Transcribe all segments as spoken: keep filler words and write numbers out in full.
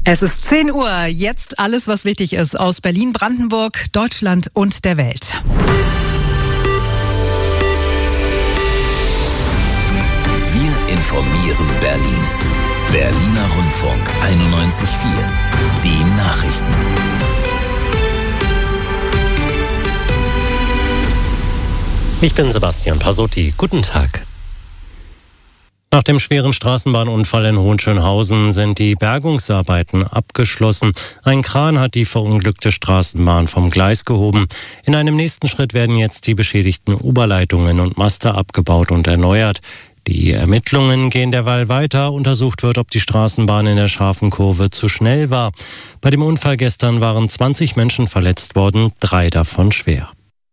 Es ist zehn Uhr. Jetzt alles, was wichtig ist aus Berlin, Brandenburg, Deutschland und der Welt. Wir informieren Berlin. Berliner Rundfunk einundneunzig Komma vier. Die Nachrichten. Ich bin Sebastian Pasotti. Guten Tag. Nach dem schweren Straßenbahnunfall in Hohenschönhausen sind die Bergungsarbeiten abgeschlossen. Ein Kran hat die verunglückte Straßenbahn vom Gleis gehoben. In einem nächsten Schritt werden jetzt die beschädigten Oberleitungen und Maste abgebaut und erneuert. Die Ermittlungen gehen derweil weiter. Untersucht wird, ob die Straßenbahn in der scharfen Kurve zu schnell war. Bei dem Unfall gestern waren zwanzig Menschen verletzt worden, drei davon schwer.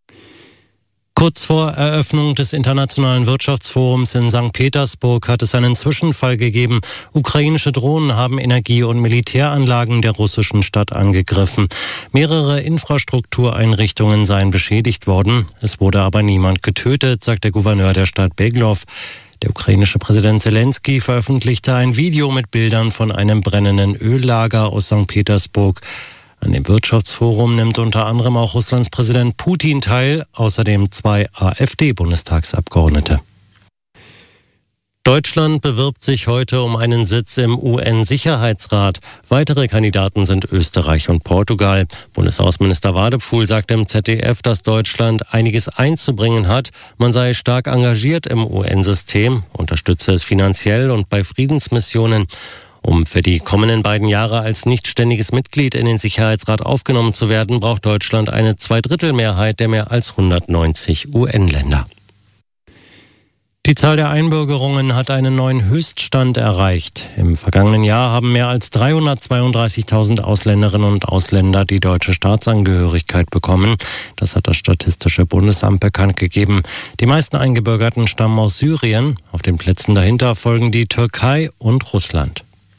Kurz vor Eröffnung des Internationalen Wirtschaftsforums in Sankt Petersburg hat es einen Zwischenfall gegeben. Ukrainische Drohnen haben Energie- und Militäranlagen der russischen Stadt angegriffen. Mehrere Infrastruktureinrichtungen seien beschädigt worden. Es wurde aber niemand getötet, sagt der Gouverneur der Stadt Beglov. Der ukrainische Präsident Zelensky veröffentlichte ein Video mit Bildern von einem brennenden Öllager aus Sankt Petersburg. An dem Wirtschaftsforum nimmt unter anderem auch Russlands Präsident Putin teil, außerdem zwei AfD-Bundestagsabgeordnete. Deutschland bewirbt sich heute um einen Sitz im U N-Sicherheitsrat. Weitere Kandidaten sind Österreich und Portugal. Bundesaußenminister Wadepfuhl sagte im Z D F, dass Deutschland einiges einzubringen hat. Man sei stark engagiert im U N-System, unterstütze es finanziell und bei Friedensmissionen. Um für die kommenden beiden Jahre als nicht ständiges Mitglied in den Sicherheitsrat aufgenommen zu werden, braucht Deutschland eine Zweidrittelmehrheit der mehr als hundertneunzig U N-Länder. Die Zahl der Einbürgerungen hat einen neuen Höchststand erreicht. Im vergangenen Jahr haben mehr als dreihundertzweiunddreißigtausend Ausländerinnen und Ausländer die deutsche Staatsangehörigkeit bekommen. Das hat das Statistische Bundesamt bekannt gegeben. Die meisten Eingebürgerten stammen aus Syrien. Auf den Plätzen dahinter folgen die Türkei und Russland.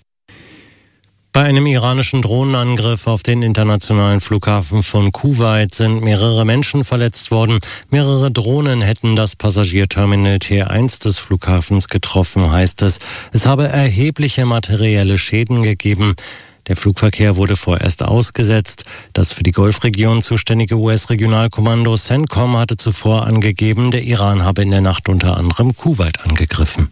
Bei einem iranischen Drohnenangriff auf den internationalen Flughafen von Kuwait sind mehrere Menschen verletzt worden. Mehrere Drohnen hätten das Passagierterminal T eins des Flughafens getroffen, heißt es. Es habe erhebliche materielle Schäden gegeben. Der Flugverkehr wurde vorerst ausgesetzt. Das für die Golfregion zuständige U S-Regionalkommando CENTCOM hatte zuvor angegeben, der Iran habe in der Nacht unter anderem Kuwait angegriffen.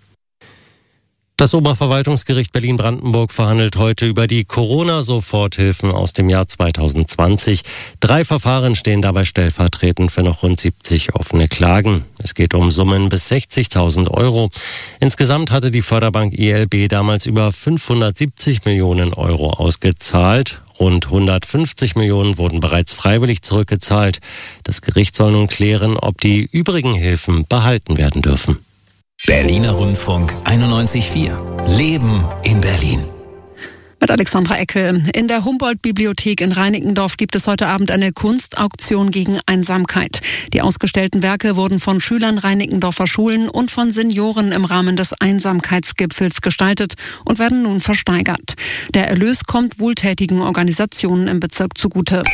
Das Oberverwaltungsgericht Berlin-Brandenburg verhandelt heute über die Corona-Soforthilfen aus dem Jahr zweitausendzwanzig. Drei Verfahren stehen dabei stellvertretend für noch rund siebzig offene Klagen. Es geht um Summen bis sechzigtausend Euro. Insgesamt hatte die Förderbank I L B damals über fünfhundertsiebzig Millionen Euro ausgezahlt. Rund hundertfünfzig Millionen wurden bereits freiwillig zurückgezahlt. Das Gericht soll nun klären, ob die übrigen Hilfen behalten werden dürfen. Berliner Rundfunk einundneunzig Komma vier. Leben in Berlin. Mit Alexandra Eckel. In der Humboldt-Bibliothek in Reinickendorf gibt es heute Abend eine Kunstauktion gegen Einsamkeit. Die ausgestellten Werke wurden von Schülern Reinickendorfer Schulen und von Senioren im Rahmen des Einsamkeitsgipfels gestaltet und werden nun versteigert. Der Erlös kommt wohltätigen Organisationen im Bezirk zugute.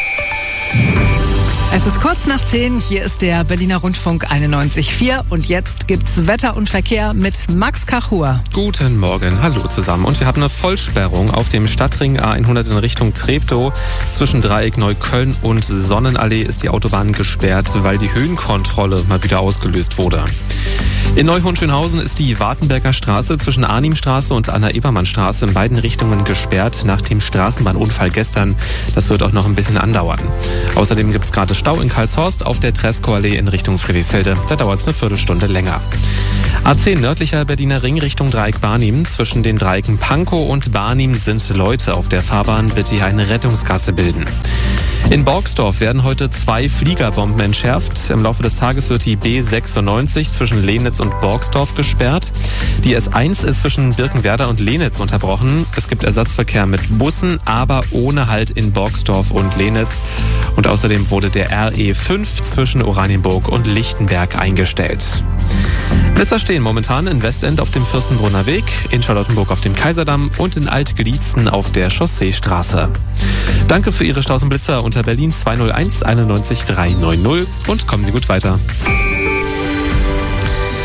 Es ist kurz nach zehn, hier ist der Berliner Rundfunk einundneunzig Komma vier und jetzt gibt's Wetter und Verkehr mit Max Kachur. Guten Morgen, hallo zusammen. Und wir haben eine Vollsperrung auf dem Stadtring A hundert in Richtung Treptow. Zwischen Dreieck Neukölln und Sonnenallee ist die Autobahn gesperrt, weil die Höhenkontrolle mal wieder ausgelöst wurde. In Neu-Hohenschönhausen ist die Wartenberger Straße zwischen Arnimstraße und Anna-Ebermann-Straße in beiden Richtungen gesperrt nach dem Straßenbahnunfall gestern. Das wird auch noch ein bisschen andauern. Außerdem gibt es gerade Stau in Karlshorst auf der Treskow-Allee in Richtung Friedrichsfelde. Da dauert es eine Viertelstunde länger. A zehn nördlicher Berliner Ring Richtung Dreieck Barnim. Zwischen den Dreiecken Pankow und Barnim sind Leute auf der Fahrbahn. Bitte hier eine Rettungsgasse bilden. In Borgsdorf werden heute zwei Fliegerbomben entschärft. Im Laufe des Tages wird die B sechsundneunzig zwischen Lenitz und Borgsdorf gesperrt. Die S eins ist zwischen Birkenwerder und Lenitz unterbrochen. Es gibt Ersatzverkehr mit Bussen, aber ohne Halt in Borgsdorf und Lenitz. Und außerdem wurde der R E fünf zwischen Oranienburg und Lichtenberg eingestellt. Blitzer stehen momentan in Westend auf dem Fürstenbrunner Weg, in Charlottenburg auf dem Kaiserdamm und in Alt-Glietzen auf der Chausseestraße. Danke für Ihre Staus und Blitzer unter Berlin zwei null eins einundneunzig drei neun null und kommen Sie gut weiter.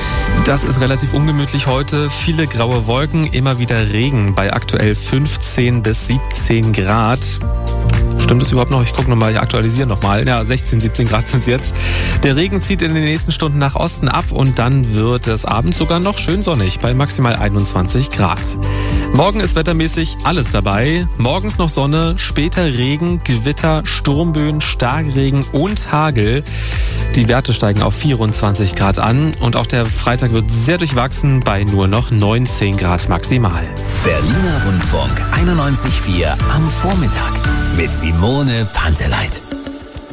Das ist relativ ungemütlich heute. Viele graue Wolken, immer wieder Regen bei aktuell fünfzehn bis siebzehn Grad. Stimmt es überhaupt noch? Ich gucke nochmal, ich aktualisiere nochmal. Ja, sechzehn, siebzehn Grad sind es jetzt. Der Regen zieht in den nächsten Stunden nach Osten ab und dann wird es abends sogar noch schön sonnig bei maximal einundzwanzig Grad. Morgen ist wettermäßig alles dabei. Morgens noch Sonne, später Regen, Gewitter, Sturmböen, Starkregen und Hagel. Die Werte steigen auf vierundzwanzig Grad an und auch der Freitag wird sehr durchwachsen bei nur noch neunzehn Grad maximal. Berliner Rundfunk einundneunzig Komma vier am Vormittag mit Simone Panteleit.